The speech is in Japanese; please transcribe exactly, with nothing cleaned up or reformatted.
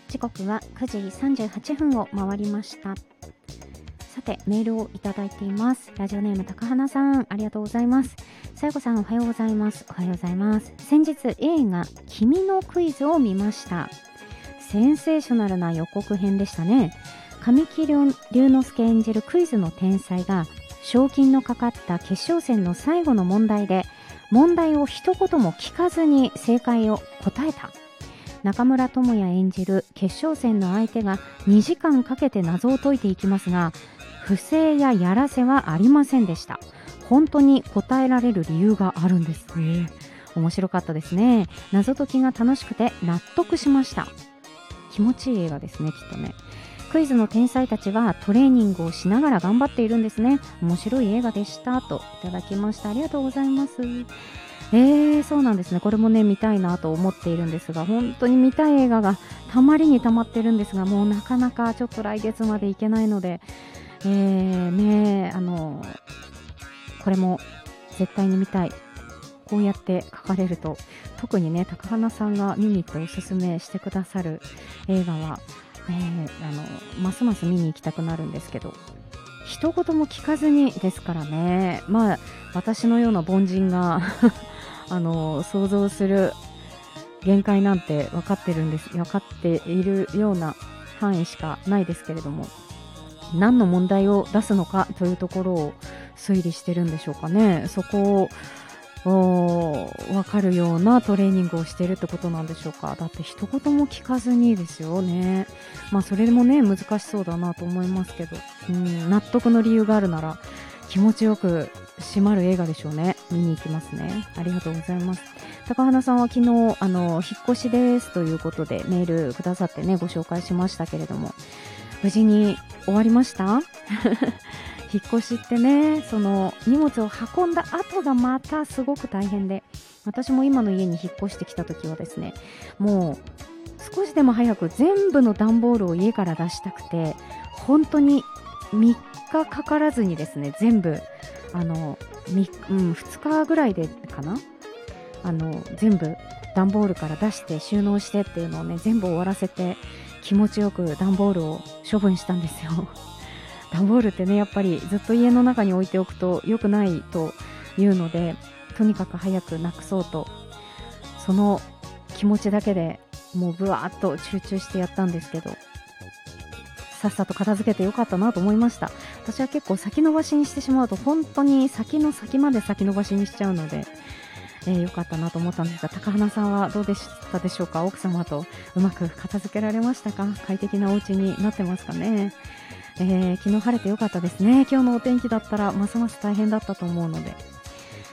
時刻はくじさんじゅうはっぷんを回りました。さて、メールをいただいています。ラジオネーム高花さん、ありがとうございます。さやこさん、おはようございます。おはようございます。先日映画君のクイズを見ました。センセーショナルな予告編でしたね。神木隆之介演じるクイズの天才が賞金のかかった決勝戦の最後の問題で問題を一言も聞かずに正解を答えた。中村倫也演じる決勝戦の相手がにじかんかけて謎を解いていきますが、不正ややらせはありませんでした。本当に答えられる理由があるんです。えー、面白かったですね。謎解きが楽しくて納得しました。気持ちいい映画ですね、きっとね。クイズの天才たちはトレーニングをしながら頑張っているんですね。面白い映画でしたといただきました。ありがとうございます。えー、そうなんですね。これもね見たいなと思っているんですが、本当に見たい映画がたまりにたまってるんですが、もうなかなかちょっと来月までいけないので、えー、ねあのこれも絶対に見たい。こうやって書かれると、特にね高花さんが見に行っておすすめしてくださる映画はえー、あのますます見に行きたくなるんですけど、一言も聞かずにですからね。まあ私のような凡人があの想像する限界なんて分かってるんです分かっているような範囲しかないですけれども、何の問題を出すのかというところを推理してるんでしょうかね。そこを分かるようなトレーニングをしているってことなんでしょうか。だって一言も聞かずにですよね。まあそれもね難しそうだなと思いますけど、うん、納得の理由があるなら気持ちよく締まる映画でしょうね。見に行きますね。ありがとうございます。高花さんは昨日あの引っ越しですということでメールくださってねご紹介しましたけれども、無事に終わりました引っ越しってね、その荷物を運んだ後がまたすごく大変で、私も今の家に引っ越してきた時はですね、もう少しでも早く全部の段ボールを家から出したくて、本当にみっかかからずにですね、全部あの、うん、ふつかぐらいでかな、あの全部段ボールから出して収納してっていうのをね全部終わらせて、気持ちよく段ボールを処分したんですよ。段ボールってねやっぱりずっと家の中に置いておくと良くないというので、とにかく早くなくそうと、その気持ちだけでもうブワーッと集中してやったんですけど、さっさと片付けてよかったなと思いました。私は結構先延ばしにしてしまうと本当に先の先まで先延ばしにしちゃうので、えー、よかったなと思ったんですが、高花さんはどうでしたでしょうか。奥様とうまく片付けられましたか。快適なお家になってますかね。えー、昨日晴れてよかったですね。今日のお天気だったらますます大変だったと思うので、